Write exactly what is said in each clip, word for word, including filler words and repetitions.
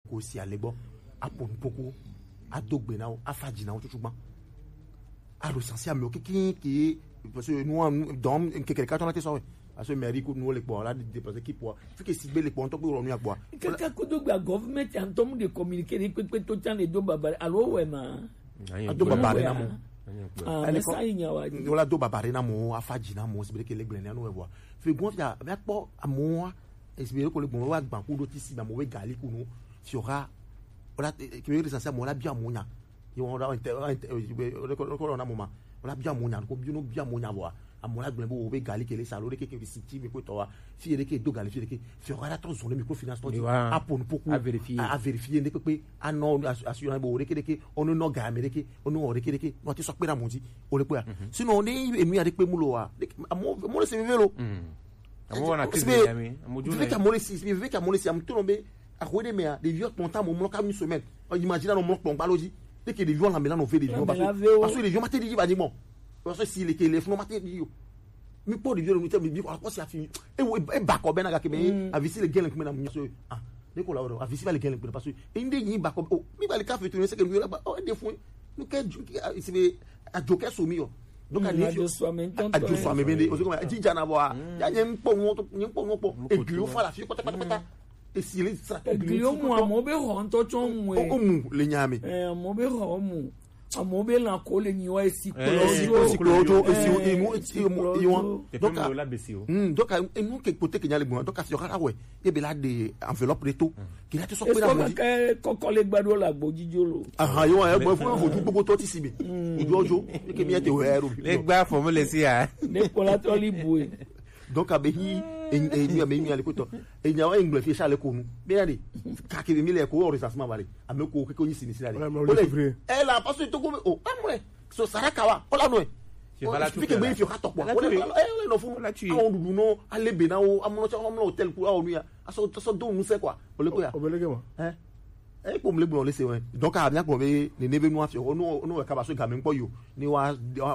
ko si alebo apon poko adogbe na afaji na tutugba a recenser me ki ki parce que nous dans quelqu'un on a été sauvé parce que mairie ko nous les pour là déplacer qui pour fait que si be les pour on to ko ronu agbo quelqu'un ko dogba government en termes de communiquer pe pe to tan les do baba allo we ma do baba na mo ah mais ça y a wa wala do baba na mo afaji na mo si be que les glen na no we bo fait bon ya me po amo espérer ko le bon wa gban ko do ti si ba mo we gali ko no fiora wala qui veut recenser mo la bien mo nya ils vont avoir on a moment on a bien monia ko bien bien monia boa amola gbe bo be gali kele salore ke ke visiti mi ko to wa fi ere ke do gali fi ere ke fi ora ton zone microfinance to a pour beaucoup à vérifier à vérifier ne pe a non assurance bo ere ke ke onu no ga mere ke onu ore ke ke no ti so pe na monji o le pe sinon on est enu ade pe mulo wa mo mo le se velo amo na kezi ami amo june ve ka mo le si ve ka mo le si am to no be a rode me des vieux ponta mo mo ka une semaine imagine no mo pon baloji dès que les gens là maintenant on fait des gens parce que parce que les gens maté dit va dire bon parce que si les les font maté dit mi po de vieux le muté mi bi ko si a fini e e ba ko be na ga ke me avisi les gens qui me na so ah dès qu'on là avisi va les gens parce que inde yi ba ko mi ba le café tourner c'est que le là oh des fois nous que c'est a joker so mi yo donc a dit so men tant a dit so men be o so ko ji jana bo a ya nye mpo won to nye mpo won po e glo fa la fi ko ta ta et si les stratégies glio mo mo be ho nto chon mu o mu le nyame eh mo be ho mu amo be la ko le nyiwa esi ko ko esi e mu esi mo iwon donc la besio hmm donc e nu ke côté que nyale bon donc afio kara we e be la de enveloppe reto ki la te so pe la mo di ko ko le gbado la gbo jijolo ah yo e gbo fun foju gbogbo to ti sibe oju ojo ke mi e te wero le gba formule si a le pola to libu donc abehi e mi ame mi ale ko to e nya wa english fi sale ko nu be ya de ka ke mi le ko o recensement bale ame ko ke ko yin sini sila de e la parce que to ko o amure so saraka wa o la no e fi ke gbe fi o ka to po o le e no fun la tu awon dudu no ale be na o amuno cha amuno hotel ku awon ya aso so do nu se kwa o le ko ya o belege mo eh e ko mle gbon le se wen donc a bien ko be ne nebe nu afi o no no ka ba so ga me npo yo ni wa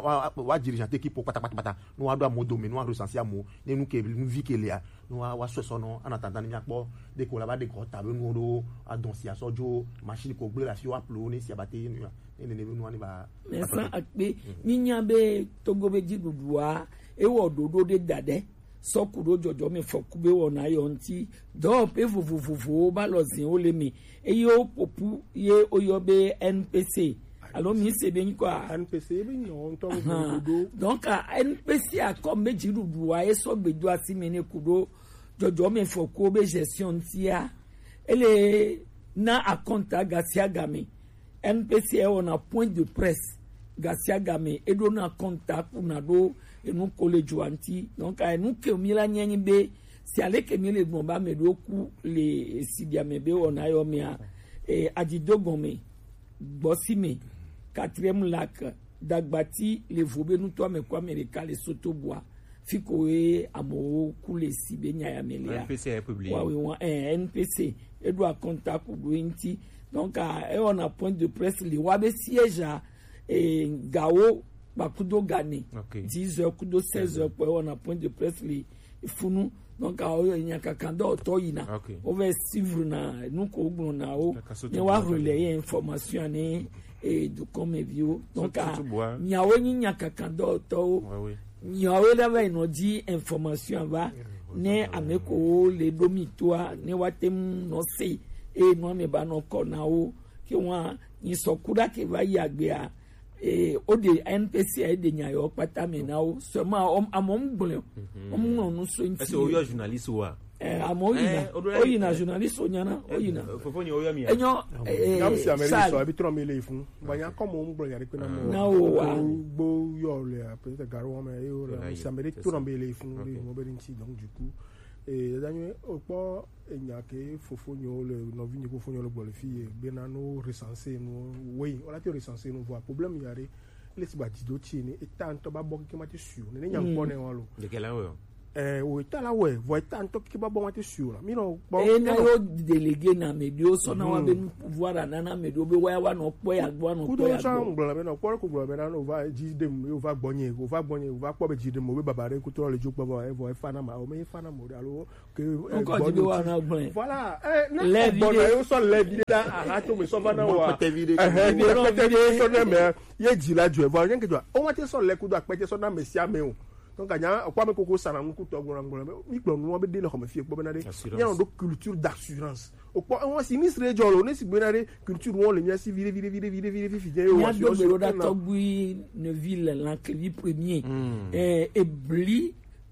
wa dirigeant équipe pata pata pata no wa do amodo me no wa recenser amo ne nu ke nu vi ke le a no wa wa so so no en attendant ni apo de ko la ba de ko ta be nu do adonsi asojo machine ko gbe la fi wa plo ni si abate ni ne nebe nu ani ba mais ça akpe ni nya be togo be jidudua e wo dodo de dade sokuro jojo me fokube wona yo nti do pe vuvuvuvu ba lozin o le mi e yo popu ye oyobe N P C alors mi se bien quoi N P C bi no to dodo donc N P C a comme meji ruduwa e so gbedu asimene kudo jojo me fokobe gestion tia ele na akonta gasia game N P C e on a point de presse gasia game e do na contact una do et nous collège anti donc à nous que mila nyanyi be si ale que mile bomba me do ku les sidiame be on a yo mia et adido gome bossime quatrième lac dagbati les vobe nous toi me quoi américain les sotobois fiko e amo ku les sibe nya ya melia N P C est publié wa oui N P C et doit contact ku inti donc à on a point de presse les wa be siège et gao bakudo gane okay. dix heures kudo seize heures pour on a point de presse li funu donc a o nya kakanda otoyina okay. on va suivre na nous ko gbo na o ni wa relayer information ni et de comme view donc a nya o nya kakanda oto nya o la va no di information va ne ameko le domitoa ne watem no se e no me ba no ko na o ki wa ni sokura ke va yagbe a et au de N P C a de nyayo pata menao seulement am amom gbole om no no so nti est-ce que journaliste ou eh amoyina oyina journaliste onyana oyina fofo ni oyo mi enyo eh nam si ameri so abi tro mi le fun banya comme on gbole yare pe na mo na o wa gbo yo le peut-être garo ma e o si ameri tro mi le fun le mo be nti donc du coup et danyo opo enya ke fofo nyo le no vi ni ko fofo nyo le gbole fi be na no recenser no oui on a te recenser no voir problème yare les bati do ti ni etant to ba bo ki ma ti su ni nyam po ne won lo de quel an eh o tala we vo tanto ki ba bon wate sur mi no bon e na yo délégué na medio so na wa be pouvoir na na medio be wa wa no po ya gbo no po ya gbo kudo so na ko ko gbo be na no va ji dem o va gbonye o va gbonye o va po be ji dem o be babare ku to le ju po ba e vo e fa na ma o me fa na mo alo ke voilà eh na bon na yo so le vide da aha to me so va na wa eh eh so na me ye ji la ju e vo yen ke jo o wate so le kudo apete so na me sia me o donc anya kwa me koko sana nku to gboro gboro mi gboro no be de le ko me fi ekpo be na de ya no do culture d'assurance o po won si ni sre jolo ne si gbe na de culture won le mi si vire vire vire vire vire fi je o wa so so da togui ne ville l'enclavi premier eh ebli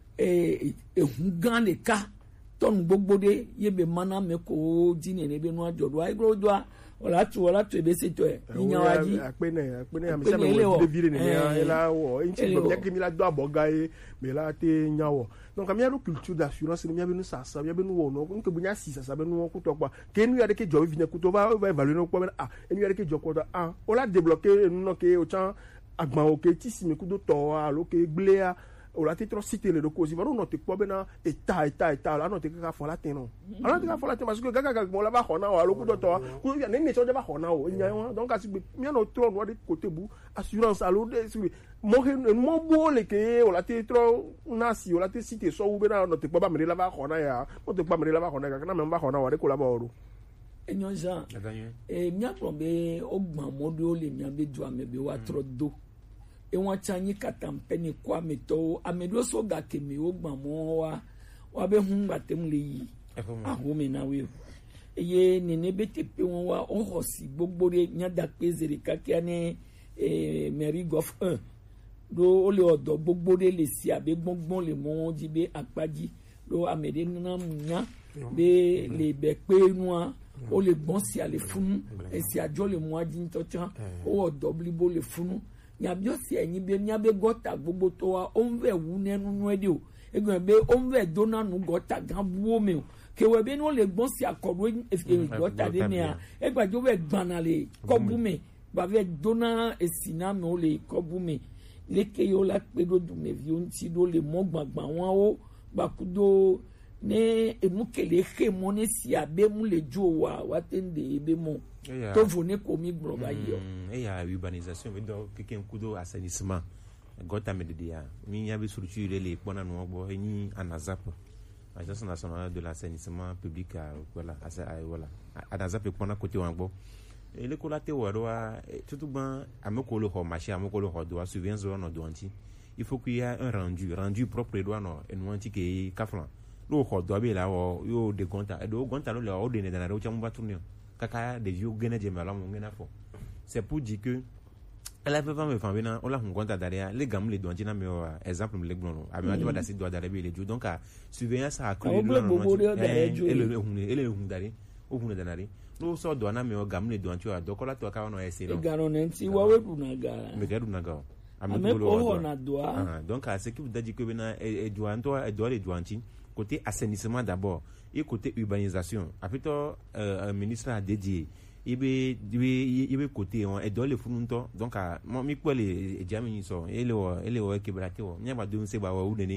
eh e hungan le ka ton gbogbo de ye be mana me ko jine ne be no ajodo ai gro do ola tu ola tu ebe seto e inyawaji apene apene am se me wo de vire ne ya la wo inchi be yak mi la do aboga e me la te nyawo donc am ya do culture d'assurance ni ya be no sasa ya be no wo no nke bunya sisa sa be no ku to kwa ke nu ya de ke jo vi ne ku to va va evaluer no kwa ah enu ya de ke jo ko to ah ola débloquer no ke o chan agban o ke ti si me ku do to a lo ke gble a o la titro cité le doko si varo no te po be na eta eta eta la no te ka fo la ten no ala te ka fo la ten parce que gaga gaga mo la ba hona wa lo ku do to ku ya ne ne so je ba hona o nya won donc asi mi no tro no de côté bu assurance alo de si mo mo bo le ke o la titro na si o la te cité so u be na no te po ba me la ba hona ya no te po me la ba hona ga na me ba hona wa de ko la ba oru enyo ja e mi aprobe ogban modo le mi abe ju amebe wa tro do e won chanyi katampe ni kwa meto amedo so ga kemi ogban mo wa wa be hun batem le yi ahome na we eye ni ne bete pe won wa o hosi gbogbo re nyada pe zere kakia ne eh Mary Goff un do o le odo gbogbo re le si abe gbongbon le mo ji be apaji do amede na munya be le be pe nu o le gbon si ale funu e si ajo le mo ajin to chan o odo blibo le funu nyabio si enyi be nyabe gota gbogbo to wa onve wu nenu nu ede o egun be onve dona nu gota gan buo me o ke we be no le gbon si akodo e gota de me a egbajo we gbanale kobu me ba ve dona esina me o le kobu me leke yo la pe do du me vi on ti do le mo gbagban won o bakudo ne emukele he mo ne si abe mu le jo wa watende ebe mo to vone komi broga yo e ya urbanisation we do keken kudo assainissement gota me de dia mi ya be structure le pona no gbo eni anazap agence nationale de l'assainissement public voilà asa voilà anazap pona côté wan gbo e le kolate wa tout ban ameko le ho marché ameko le ho do surveillance no do anti il faut qu'il y a un rendu rendu propre do no en anti ke kaflan lo ho do be la wo yo de gonta e do gonta lo le o de ne na ro chamu tourner kaka de vieux gene je mala mo ngena fo c'est pour dire que elle avait pas me faire venir on la gonta derrière les gamles les douaniers na me exemple me le gbon abi ma da si do derrière les jo donc surveillance a cru et le hun et le hun dari o hun da nari no so do na me gamle douaniers do kola to ka no ese no garo nenti wa we du na ga me ga du na ga ame ko na doa donc à ce qui vous dit que bena e douanto e do les douaniers côté assainissement d'abord et côté urbanisation après toi un ministre a dédié il be il be côté on et dans les fununto donc à mi ko le jamini so ele o ele o kebrate o nya ba do se ba wa udeni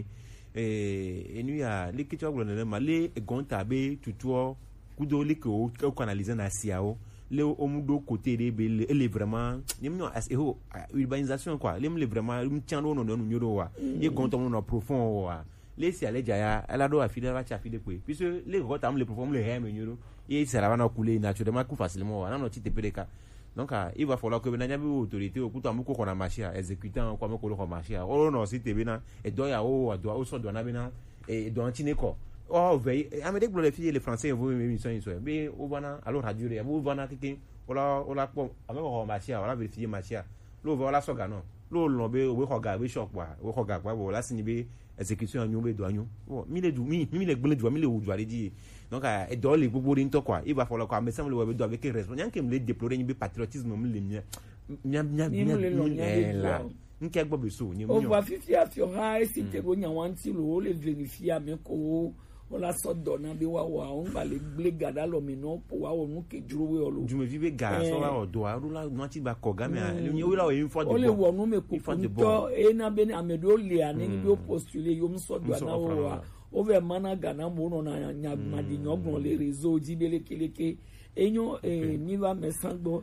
eh enu ya le kicho glo na ma le gonta be tutuo kudo le ko canaliser na siao le omudo côté de be ele vraiment ni no as e urbanisation quoi le le vraiment mi tiano no no nyodo wa e gonta no profond wa les si aller jaya elle do afide va cha afide pe puisque les gota am le profond le hem nyoro et ça va na couler naturellement coup facilement wa na no ti te pdk donc il va falloir que na nya bi autorité o kuto amuko ko na marché exécutant ko amoko ko marché o no si te bi na e do ya o do o so do na bi na e do antine ko oh veille amede glo les filles les français vous émission iso be o bana alors radio ya vous bana kiki ola ola po ameko ko marché ola vérifier marché lo va ola soga no lo lo be o we ko ga be shop wa we ko ga pa bo la sini be exécution en nyombe do anyo bon mi le du mi mi le gbele du mi le ou doare di donc e do le gbogbo rin to quoi il va falloir quoi mais ça me le do avec respect nyan kem le déplorer nyi patriotisme me le mia mia mia mia la nke gbo be so nyi o va fifi afiora e si te go nyan wanti lo le vérifier me ko wala sɔ dɔ na bi wa wa ŋun ba le gble gada lɔ mi nɔ po wa wɔ nu ke duro we ɔlo. jumevi bɛ ga sɔ wa ɔdɔ wa ɔdo la nɔti ba kɔ game a ni o la o yin fɔ de bɔ. o le wɔ nu me kuku ntɔ ena bɛ ame do le a ne bi o postule yom sɔ dɔ na wo wa o bɛ mana gana mo nɔ na nyagumadi nyɔgbɔn le rezo dzi bɛ lekeleke enyo mi va mɛ sangbɔ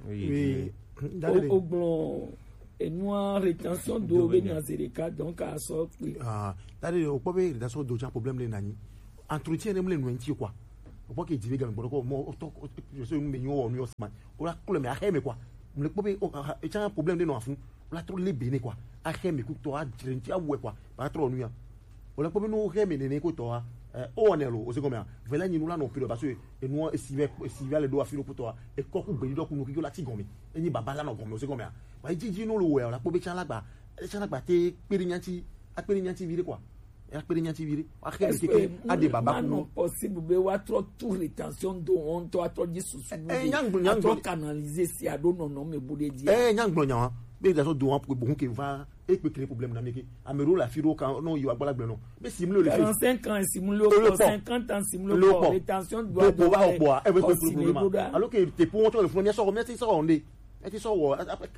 o gbɔn. Enua rétention d'eau be nyazereka donc a so pe ah tari o pobe rétention d'eau ja problème le nani entretien nem le nuenti quoi o po ke dive gam ko mo to je sais me nyo onu osman o la kule me a heme quoi me pobe o e cha problème de no afun o la trop le bene quoi a heme ku to a direnti a we quoi ba trop onu ya o la pobe no heme ne ko to a o onelo o se comme vela ni nula no pilo parce que enua esive esive le do afiro ko to a e ko ku beni do ku no ki yo lati gomi eni baba la no gomi o se comme wa jiji no lo we la pobe cha lagba cha lagba te pere nyanti a pere nyanti vire quoi e a pere nyanti vire a ke ke a de baba ku no possible be wa trop tout rétention do on to atro di susu no to canaliser si ado no no me bude di eh nyangbo nyawa be da so do on pour bon ke va e pe créer problème na meke amero la firo kan no yo agba lagbe no be simulo le quarante-cinq ans simulo cinquante ans simulo rétention doit do wa o boa e be problème alors que te pour on to le fond ya so remettre ça on est et tu sors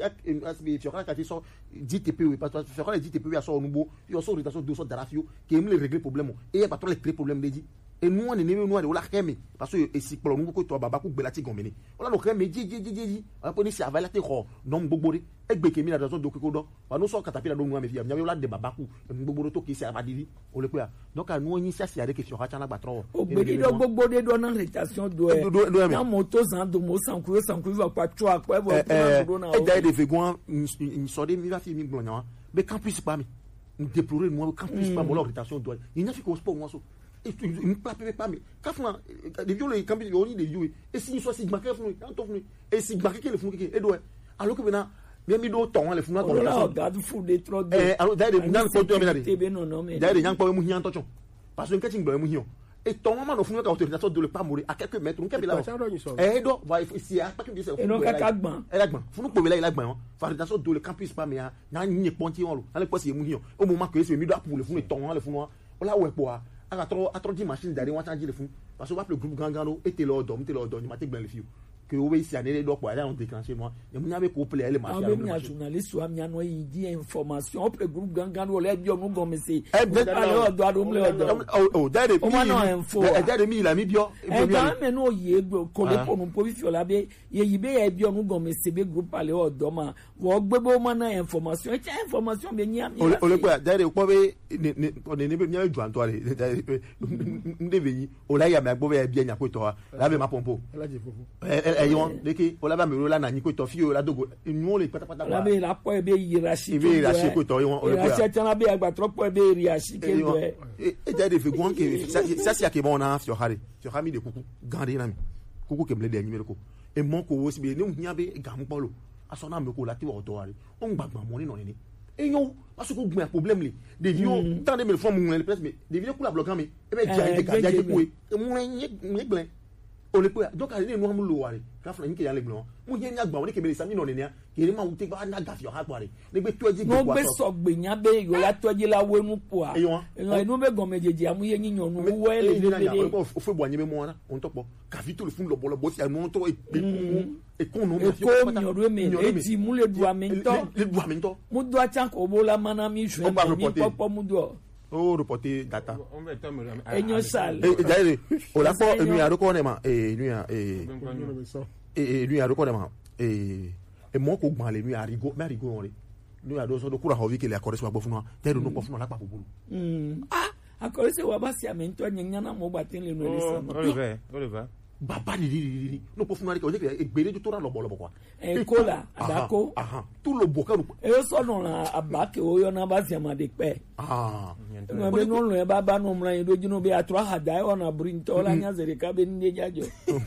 après tu as sort dix T P U parce que faire les dix T P U à sort nouveau il sort rétention deux sortes d'arafio qui aime les régler problème et il y a pas trop les créer problème dit et nous on est né nous on la keme parce que et si pour nous ko to baba ku belati gomene on la keme ji ji ji ji on poni si avala te ko non gbogbo egbe kemi na rétention do ko do pa nous so katapila do nous me fi am la de baba ku gbogbo to ki si abadiri o le ko ya donc à nous on sia si avec question ha na gba tro o gbe di do gbogbo de do na rétention do e na moto zan do mo san ku san ku va pa tro akwa e do na e dai de fegon in so de mi va fi mi gbonyan be campus pa mi déplorer moi campus pa mo la rétention do il n'y a fi ko sport moi so il ne peut pas mais quand les vieux les campus on dit des vieux et si soit si marqué funu quand on et si marqué le funu et doit alors que maintenant bien mi do ton le funu ko la gadu fu de trop de eh alors d'ailleurs nan ko to me d'ailleurs yang pa mu hian to chon parce que katin gbo mu hian et ton maman no funu ka autorisation de le pas mourir à quelques mètres on kebi là eh do va ici à pas que dire et non ka gban e la gban funu po la gban fabrication de le campus pas mais na ni ponti on lo na le posi mu hian au moment que c'est mi do pour le funu ton le funu on la we po a a trop a trop di machine d'aller on change le fond parce que le groupe gangano était là dormi était là dormi maté blanc le fio que oui si année do pour aller on déclencher moi et mon avait couplé les machines avec un journaliste ou amia no il dit information le groupe gangano le bio nous gomme c'est alors doit do le oh d'ailleurs o ma no info d'ailleurs mi la mi bio e ga me no ye ko le pour nous pour fi ola be ye yibe e bio nous gomme c'est be groupe aller o do ma wo gbebo ma na information e information be nya mi o le quoi d'ailleurs ko be ne on ne be nya ju anto ale ndeve yi o la ya me gbo be bien nya ko to la be ma pompo eyon deke o la ba me ro la na ni ko to fi o la dogo nu le patapata la be la po e be yirashi be yirashi ko to yon o le ko ya se la be agba trop po e be yirashi ke do e e ja de fe gwan ke ça c'est ke bon na fi o hare fi o hami de kuku gande na mi kuku ke mle de anyi ko e mon ko wo si be ne hu be gam polo aso na me ko la ti o to hare o gbagba mo ni no ni e yon parce que gbe problème li de vieux tant de me font mon le presse mais de vieux ko la bloquant mais e be ja de ka ja de ko e mo ni ni glen o le pe donc ale no amulo ware ka funa nke ya le gbon mu ye nya gba won ke be sami no ne ne ke ma wute ba na gafi o ha kware ne gbe toji gbo no gbe so gbe nya be yo la toji la we mu po a e no be go mejeje amu ye nyin onu wo ele ni na o fe bo anyi me mo na on to po ka fi to le fun lo bo lo bo si anu to e e kon no me fi ko mi oro me e ti mu le du aminto le du aminto mu do acha ko bo la mana mi ju mi popo mu do o reporter data enyo sal e d'ailleurs o la po enu ya roko ne ma e nu ya e e nu ya roko ne ma e e mo ko gban le nu ya rigo me rigo on le nu ya do so do kura ho wi ke le akore so agbo funu te do no po funu la pa bubulu mm ah akore se wa ba si amento nyanya na mo gba tin le no le sama Oliver Oliver baba di di di no po funu ari ko je ke egbere ju to ra lobo lobo kwa e kola adako aha tu lo bo ka e so no la abake o yo na ba si amade pe ah no be no lo e baba no mra yin doju no be atro hada e ona brinto la nya zere ka be ni jajo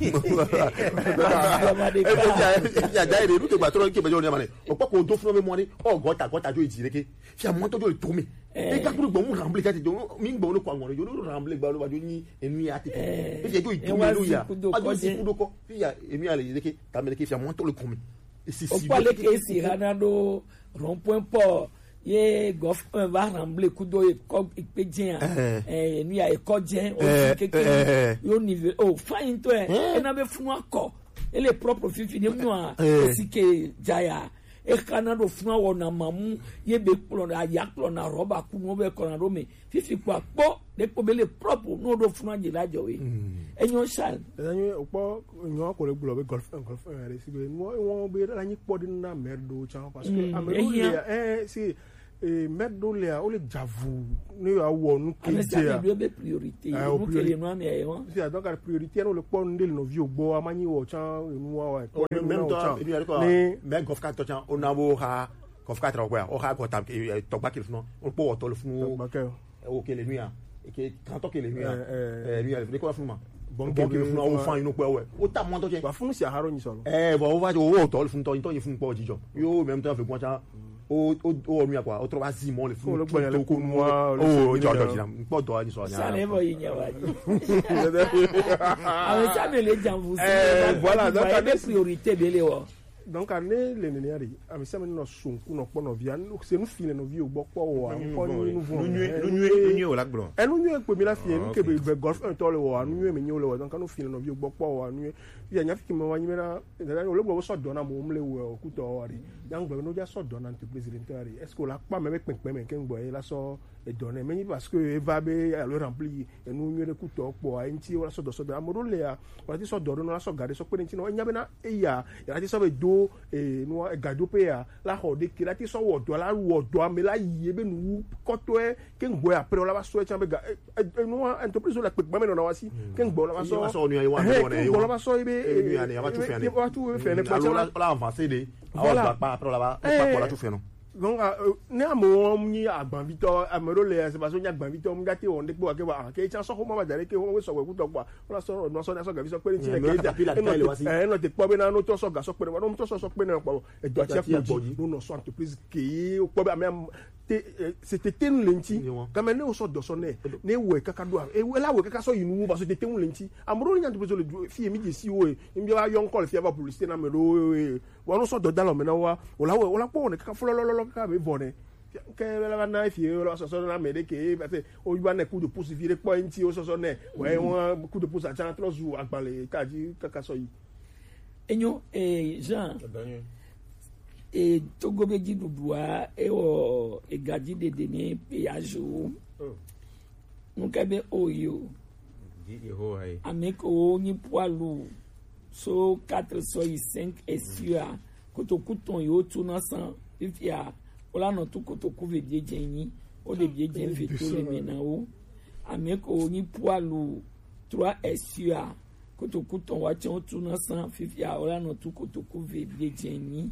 ya dai re lu ke gba tro ke be jo ni ma ne o po ko do funu me mo ni o gota gota jo iji reke fi amon to jo le to mi e ka puru gbo mu ramble ka ti jo mi gbo no kwa won jo no ramble gba lo ba jo ni enu ya ti e je jo itu me lo ya ajo si kudo ko fi ya emi ale reke ta me reke fi amon to le komi o pa le ke si hana do rond point port ye gof va rembler kudo e ko pe dien eh ni a e ko dien o keke yo niveau oh fine to e na be funu akọ ele propre fifi ni mu a sike jaya e kana do funu wo na mamu ye be klo na ya klo na roba ku no be ko na do me fifi kwa po de po be le propre no do funu je la jo we enyo shan enyo opo enyo ko le glo be golf golf re si be no won be la ni po din na merdo chan parce que amelo eh si e merdo le o le javu ni a wo nu ke je a be priorité no ke le no me yo si donc la priorité no le po ndel no vi ogbo amani wo chan nu wa ko même temps il y a quoi mais golf quatre chan on a wo ha golf quatre o o ha ko tam to ba ke funu on po to le funu o ke le nuit et que quand on ke le nuit eh lui il ko funu bon ke le funu o fan inu pe we o ta mo to je ba funu si aharo ni solo eh bo o va o to le funu to to funu po jijo yo même temps fait quoi chan o o o mi akwa o troba simon le funu to ko noa o jo jo jina po do ni so nya ça le bo yin ya wa avec ça me les gens vous voilà donc la priorité de le wo donc ane le ne ari ami se me no sunku no po no via no se no file no vi ogbo po wa po ni no vo nu nu nu nu o la gbon e nu nu pe mi la fie nu ke be golf un to le wa nu me nyi le wa donc no file no vi ogbo po wa nu ya nya fiki mo wa nyi mera da no le gbo so do na mo mle wo ku to wa ri yang gbo no ja so do na te president ari est ce que la pa me me pinpin me ken gbo e la so e donner mais parce que e va be a le remplir e nu nyi re ku to po a nti o la so do so do amoro le ya o la ti so do no la so gade so pe nti no nya be na e ya ya ti so be do e no gado pe ya la ho de ki la ti so wo do la wo do me la yi be nu ko to e ken gbo après o la ba so e chan be ga e no entreprise la pe me no na wa si ken gbo la ba so so nu ya wa do na e gbo la ba so e be e nu ya ne ya ba tu fe ne ba tu fe ne pa la avancer de voilà pa après la ba pa pour la tu fe no donc ne amo ni agban Victor amero le se ba so nya agban Victor mu gati on de po ke wa ke chan so ko ma dare ke won we so we ku to pa la so no so na so ga vi so pe ti le ke eh no te po be na no to so ga so pe no to so so pe na pa e do ti po no no so entreprise ke o po be am c'était tenu lenti quand même ne so do so ne ne we kaka do e we la we kaka so yinu ba so te tenu lenti amero ni entreprise le fi mi je si o e mi wa yon call fi ba publicité na me do wa no so do da lo me na wa o la we o la po ne kaka flo lo lo ka be bone ke la na fi o so so na me de ke ba se o yu ba ne coup de pouce vi re po nti o so so ne we won coup de pouce a chan tro zu agbale ka ji kaka so yi enyo eh Jean e Togo be ji dudua e o e gaji de deni péage o nunca be oyo di ho ai ameko ni poilu so quatre so cinq esua kotokuton yo tuna san ifia ola no tu kotoku ve die jenyi o de die jen ve to le menao ameko ni poilu trois esua kotokuton wa chen tuna san fifia ola no tu kotoku ve die jenyi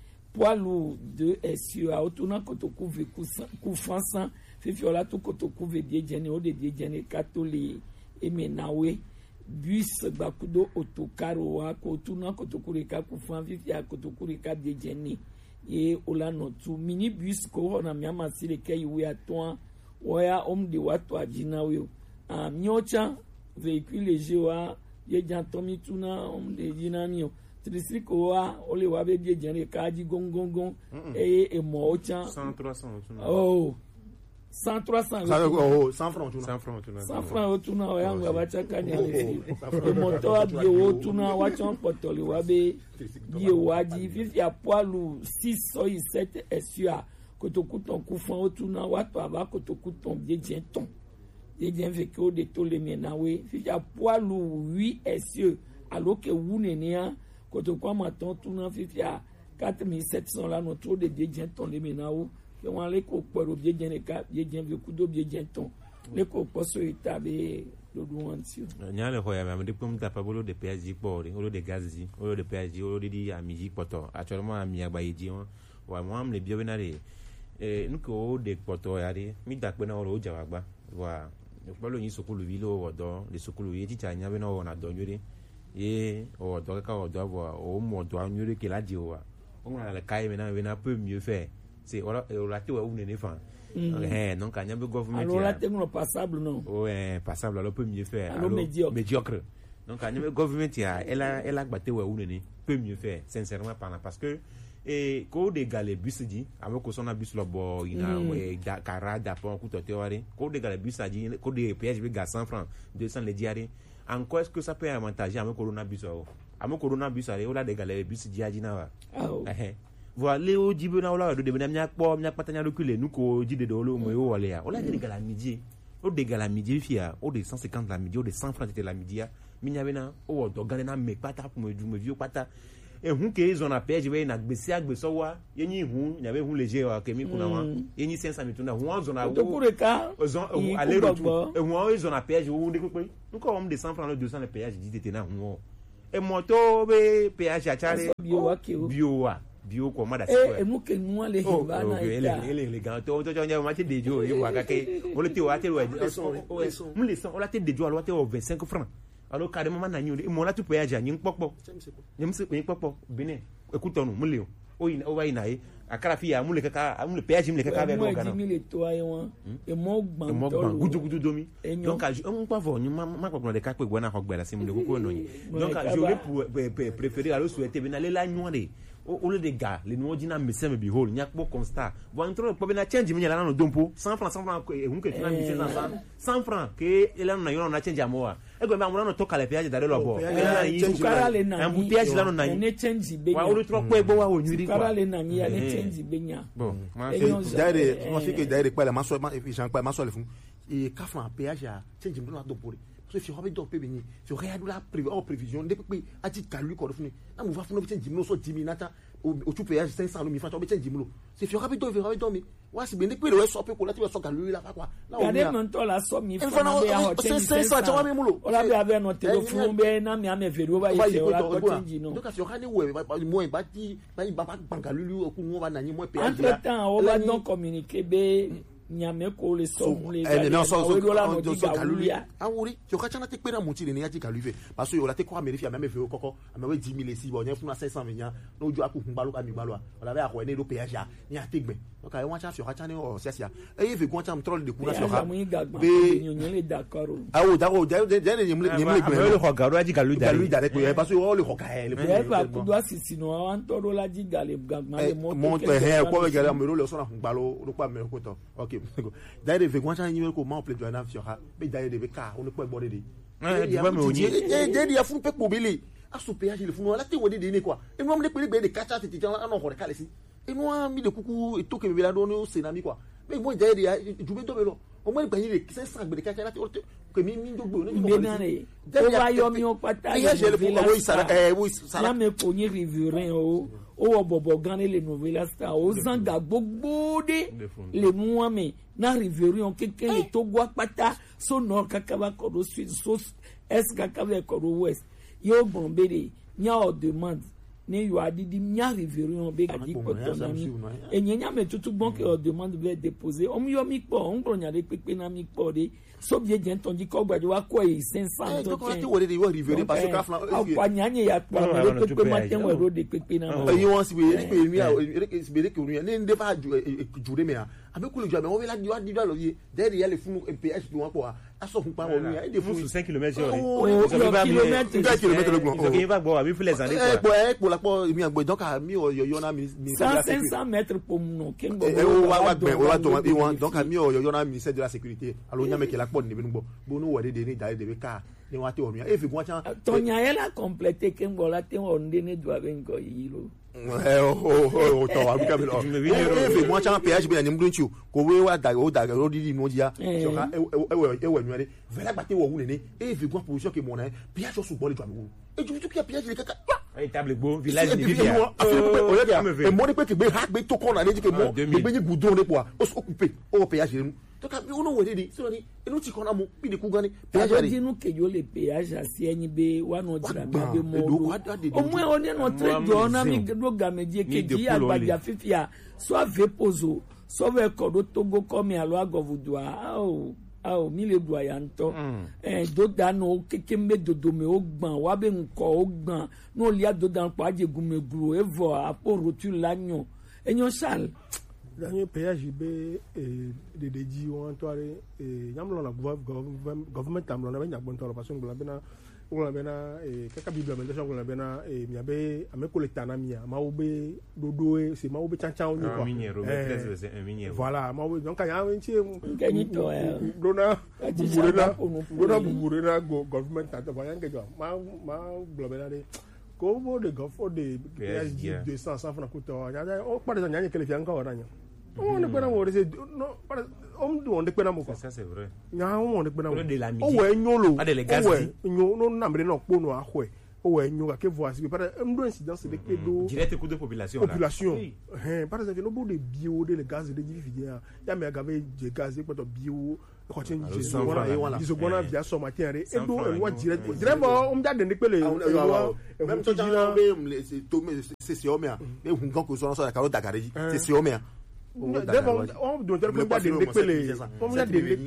poilu de esio a otuna kotoku ve ku fansan fifi ola tu kotoku ve die jeni o de die jeni katoli emenawe bus bakudo otokaro wa ko tuna kotoku re ka ku fan fifi a kotoku re ka die jeni ye ola no tu mini bus ko na miama sile ke yu atwa oya om de watu ajina we a miocha véhicule léger wa ye jantomi tuna om de jinanio trisiko wa ole wa be die jere kaji gongongon e e mo ocha cent trois cents oh cent trois cents oh cent francs tuna cent francs tuna cent francs tuna wa yangu abacha kanya le e moto abie wo tuna wa chon potoli wa be die waji fifi a poilu six so sept esua kotokuton kufan o tuna wa to aba kotokuton die jenton die jen veke o de to le menawe fifi a poilu huit esua alors que wunenia kotoku amaton tuna fifi a quatre mille sept cents la no to de die jenton le menawo ke wan le ko poro die jen ka die jen ve kudo die jenton le ko poso itabe lodu wantio nyale hoya ma de pom ta pabolo de péage pori olo de gazi olo de péage olo de di amiji poto actuellement ami agbayeji won wa mo am le bio benare eh nuko de poto yare mi da pe na oro jawagba wa polo yin sokulu wi lo odo le sokulu yi ti anya be na wona do nyure ye odo ka odo wa o mo do anyure ke la di wa on na le kai me na be na peu mieux faire c'est ora ora ti wa une ne fa eh non ka nya be government alors la techno passable non ouais passable alors peut mieux faire alors médiocre médiocre donc ka nya be government ya elle a elle a gbaté wa une ne peut mieux faire sincèrement parlant parce que et ko de gale bus ji ame ko sona bus lo bo ina e da karada pon ku to teori ko de gale bus ji ko de péage be ga cent francs deux cents le diari encore est-ce que ça peut avantager ame corona bus o ame corona bus ale o la de gale bus ji aji na wa eh voilà léo jibe na ola do de na nya kpo nya patanya reculer nu ko ji de do lo mo yo wole ya o la de gale midi o de gale midi fia o de cent cinquante la midi o de cent francs de la midi ya minya bena o do gale na me pata pour me du me vieux pata e hun ke zone a péage we na gbese agbeso wa yenyi hun nya be hun léger wa kemi kuna wa yenyi cinq cents mituna hun zone a to kureka zone aller retour e hun zone a péage wo de pepe nko om de cent francs le deux cents le péage dit tete na hun e moto be péage a chare bio wa ke bio wa bio ko ma da e mu ke mu ale ba na ele ele ele gan to to nya ma te dejo e wa ka ke o le te wa te wa mu le son o la te dejo lo te o vingt-cinq francs alors carrément man na nyu e mo la tu péage a nyin popo nyem se pe popo bene écoute nous mu le o ina o wa ina e akara fi ya mu le kaka mu le péage mu le kaka be go gana mo le to ayi won e mo gban mo gban gudu gudu domi donc on pas voir ma ma pas de ka pe gwana ho gbela si mu le ko no yin donc je préférer aller souhaiter ben aller la nyore o le de gars les nous dina messem be hole nyak bo constat bon trop po na change mi la no dompo cent francs cent francs e hun ke tuna mi cent francs ke ela na yo na change amoa e go ma mo no to kale péage da le lo bo karale na ni péage la no na ni change be wa o le trop po e bo wa o nyuri kwa karale na ni ya ni change be nya bon ma daire mo fi ke daire pa la ma so ma Jean pa ma so le fun e ka fun péage a change mi do na dompo so fi hobe do pe be ni fi o ya do la prévision de pe a ti kalu ko do fun na mo va fun no change mi no so dix mille nata o tu péage cinq cents mille francs to be change mi lo se fi hobe do fi hobe do mi wa si be ni pe le so pe ko la ti so kalu la pa kwa la o mi mon to la so mi francs be a cinq cents to mi mu lo o la be ave no telephone be na mi ame veri o ba ise o la ko change no donc si o ka ni we mo ba ti ba ba bankalu o ku mo ba na ni mo péage entre temps o ba donc communiquer be nyame ko le so le eh non so so so kalulia awuri yo ka chana te pera muti ni ya ti kaluve parce que yo la te ko amerifia même fe koko amewe dix mille si bo yen fun cinq cents menya no ju aku hun balo ka mi balo ala be akọ ni lo péage ni a tegbe donc ay wan cha fi o ka chana o sesia e fe gon cha mtrol de kuna so ka be nyonye le d'accord ah o da o da da ni mle ni mle gbe le ko garu aji galu da galu da pe parce que o le ko ka e le e pa ku do asisi no an to do la ji gale gagma le mo mo he ko be gale amero le so na hun balo ro pa me ko to okay d'ailleurs ve gwan chan ni ko ma ple do na fiora be d'ailleurs de be ka on ko bo de de eh di ba me oni eh de ya fun pe po bele aso péage le fun la te wodi de ni kwa e mo me de pe be de kacha tete jan na ho de kale si e mo mi de kuku e to ke be la do no se na mi kwa be mo d'ailleurs ya ju be do be lo o mo gba yin de cinq cents be de kacha la te ke mi mi do gbo ni ko ni o ba yo mi o pata ye je le fun o isara eh o isara la me ko ni riverain o o bobo gane le nouvelle star o zanga gbogbo de le muame na riverion keke le togo apata so nord kakaba kodo sud so est kakaba kodo west yo bombere nya o demande ne yo adidi nya riverion be gadi kotonami enyenya me tutu bon ke o demande be déposer o mi yo mi po on gronya de pepe na mi po de so bien bien tondi ko gba wa ko e cinq cents donc on ti wori de yo riverion parce que ka flan akwa nyanye ya pa de pepe matin we ro de pepe na e won si we ri pe mi a be de ke ru ne nde fa jure me a abe ku le ju abe won be la di wa di lo ye de de ya le funu péage bi won po aso fun pa won mi a de fun cinq kilomètres heure cinq kilomètres le gbon so ke va gbo abi fu les années quoi eh po la po mi agbo donc mi o yo na mi cinq cents mètres pour no ken go e o wa wa gbe o wa to mi won donc mi o yo na ministère de la sécurité alo nya me ke la po ni bi ngbo bo no wode de ni da de be ka ni wa te o mi e fi gon chan tonya ela compléter ken go la te on de ne do aben ko yilo eh o o o to wa bi ka bi lo e fi gon chan péage bi ni mdun chu ko we wa da o da ro di di no dia so ka e e we nwere vela gba te wo hu ne e fi gon position ke mo na péage so bo le jo mi e ju tu ki péage le kaka ay table gbo village ni bia o le dia e mo ni pe ti gbe ha gbe to corner le ji ke mo gbe ni gudon le po o so couper o péage mu to ka bi o no we de so ni e no ti corner mo bi de ku gani péage re dinu ke yo le péage asi enyi be wa no jira mi be mo o mu e o ne no tre jo na mi do gameje ke ji agbaja fifia so ave pozo so we ko do togo ko mi alo agovudua o ah mi le do ayanto eh do dano keke me dodo me o gban wa be nko o gban no lia do dan pa ajegunmeguro evo apo rotu lanyo enyo sal dernier péage be de deji won toare e nyamlo na government amlo na be nyagbon to parce que ngla be na on bena e kaka bible mais on bena e mi abe ameko le tanamia ma obe dodo e c'est ma obe chanchan on quoi voilà ma obe donc ya nti ganito dona buburena dona buburena government ta va yanga jo ma ma globena de como de gofo de deux cents francs coûte o par exemple nyanya kele fianga oranya on ne peut pas voir c'est non on on ne peut pas voir ça c'est vrai nya on ne peut pas de la o we nyolo pas de les gaz nyo no na mre no po no ahwe o we nyo ka ke voici par un incidence de que do direct coup de population population hein par exemple no bo de bio de les gaz de dividia ya me agave de gaz ko to bio ko chen je so wala je so bona via so matin re e do e wa direct direct on da de pele même to jina be to me c'est c'est homia e hun kan ko so so ka ro dagareji c'est c'est homia devant on doit dire qu'on a des pele on a des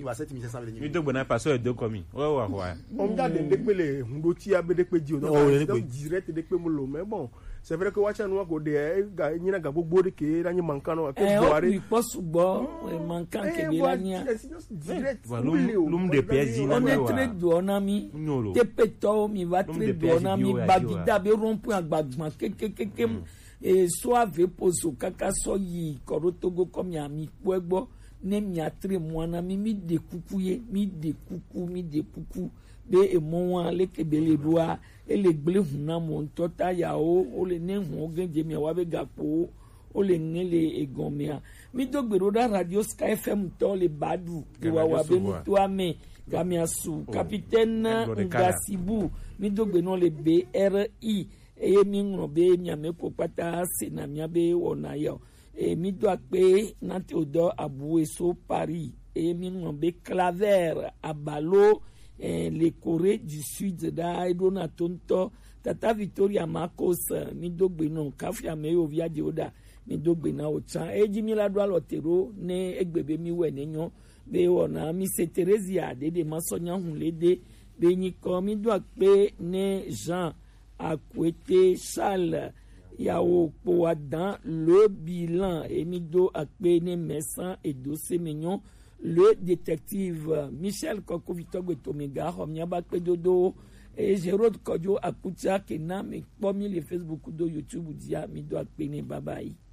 mi to bona paso e do komi wa wa wa on a des pele ndo ti abede pe di o donc direct de pe mo lo mais bon c'est vrai que wacha no ko de ga nyina ga gbogbo de ke ranyi mankano ke boare e po subo mankan ke bi rania direct l'homme de P S G on est très donami te peto mi va très donami babida be rompu agbagban ke ke ke e so ave pozo kaka so yi korotogo comme ya mi kwegbo ne mi atre mwana mi mi de kukuye mi de kuku mi de kuku be e monwa le kebele doa e le gble huna mo ntota ya o o le ne hu ogenje mi wa be gapo o le ngele egomia mi dogbero da radio Sky F M to le badu de wa wa be to ame Gamiasu capitaine Ngasibu mi dogbeno le B R I eye mi ŋlɔ be miame ko kpata se na miabe wɔna yɔ eye mi do akpe nate o dɔ abu eso Paris eye mi ŋlɔ be Claver Abalo eh, le Corée du Sud da eɖo na to ŋutɔ tata Victoria Marcos mi do gbe nɔ kafi ame yewo via de o da mi do gbe na o tsa edzi mi la do alɔ te ɖo ne egbe be mi wɔ ne nyɔ be wɔna mi se Teresia dede ma sɔ nyahu le de be nyikɔ mi do akpe ne Jean Akwete Charles yawo kpoa dans le bilan emido akpene Messan et dossier mignon le détective Michel Koko Victor Gbetomega homia bakpe dodo et Jérôme Kodjo Akutia kena me pomi le Facebook do YouTube dia mi do akpene bye bye.